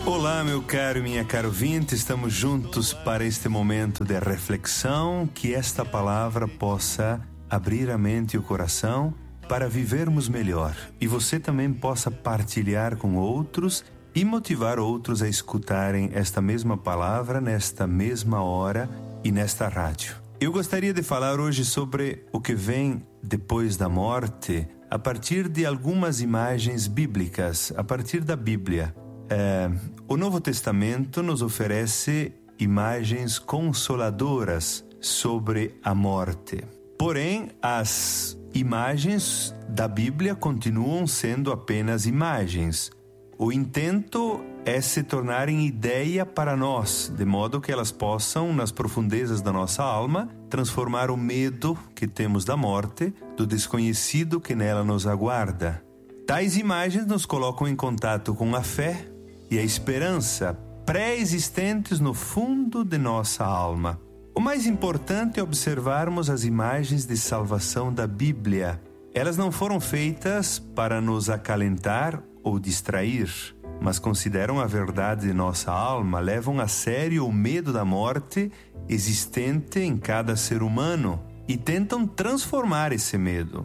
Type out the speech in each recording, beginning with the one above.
Olá, meu caro e minha cara ouvinte, estamos juntos para este momento de reflexão, que esta palavra possa abrir a mente e o coração para vivermos melhor e você também possa partilhar com outros e motivar outros a escutarem esta mesma palavra nesta mesma hora e nesta rádio. Eu gostaria de falar hoje sobre o que vem depois da morte a partir de algumas imagens bíblicas, a partir da Bíblia. O Novo Testamento nos oferece imagens consoladoras sobre a morte. Porém, as imagens da Bíblia continuam sendo apenas imagens. O intento é se tornarem ideia para nós, de modo que elas possam, nas profundezas da nossa alma, transformar o medo que temos da morte, do desconhecido que nela nos aguarda. Tais imagens nos colocam em contato com a fé e a esperança pré-existentes no fundo de nossa alma. O mais importante é observarmos as imagens de salvação da Bíblia. Elas não foram feitas para nos acalentar ou distrair, mas consideram a verdade de nossa alma, levam a sério o medo da morte existente em cada ser humano e tentam transformar esse medo.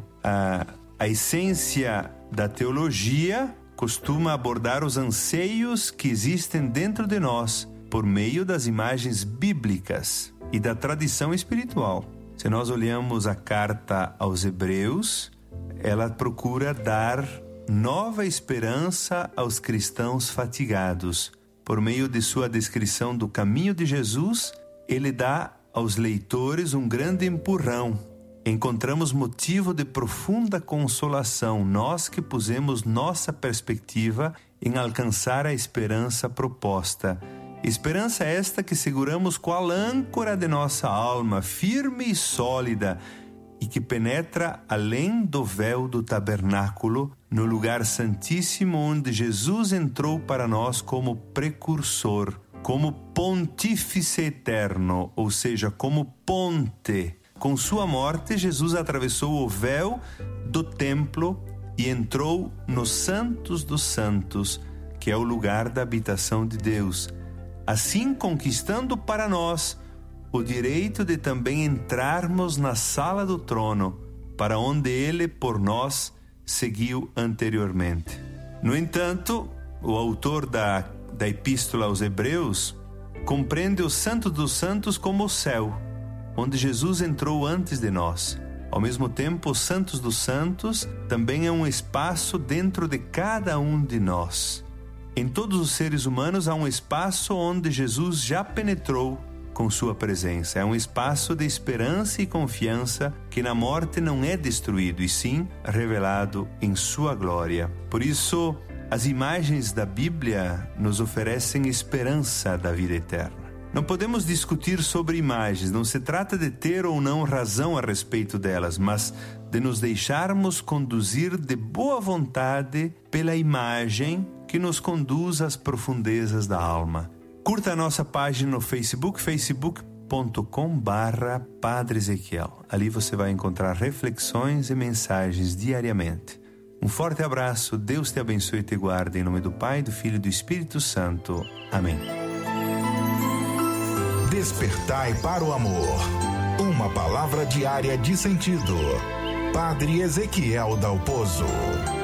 A essência da teologia costuma abordar os anseios que existem dentro de nós por meio das imagens bíblicas e da tradição espiritual. Se nós olhamos a carta aos Hebreus, ela procura dar nova esperança aos cristãos fatigados. Por meio de sua descrição do caminho de Jesus, ele dá aos leitores um grande empurrão. Encontramos motivo de profunda consolação, nós que pusemos nossa perspectiva em alcançar a esperança proposta. Esperança esta que seguramos qual âncora de nossa alma, firme e sólida, e que penetra além do véu do tabernáculo, no lugar santíssimo onde Jesus entrou para nós como precursor, como pontífice eterno, ou seja, como ponte. Com sua morte, Jesus atravessou o véu do templo e entrou nos Santos dos Santos, que é o lugar da habitação de Deus, assim conquistando para nós o direito de também entrarmos na sala do trono, para onde ele, por nós, seguiu anteriormente. No entanto, o autor da Epístola aos Hebreus compreende o Santo dos Santos como o céu, onde Jesus entrou antes de nós. Ao mesmo tempo, os Santos dos Santos também é um espaço dentro de cada um de nós. Em todos os seres humanos há um espaço onde Jesus já penetrou com sua presença. É um espaço de esperança e confiança que na morte não é destruído, e sim revelado em sua glória. Por isso, as imagens da Bíblia nos oferecem esperança da vida eterna. Não podemos discutir sobre imagens, não se trata de ter ou não razão a respeito delas, mas de nos deixarmos conduzir de boa vontade pela imagem que nos conduz às profundezas da alma. Curta a nossa página no Facebook, facebook.com/Padre Ezequiel. Ali você vai encontrar reflexões e mensagens diariamente. Um forte abraço, Deus te abençoe e te guarde, em nome do Pai, do Filho e do Espírito Santo. Amém. Despertai para o amor. Uma palavra diária de sentido. Padre Ezequiel Dalpozo.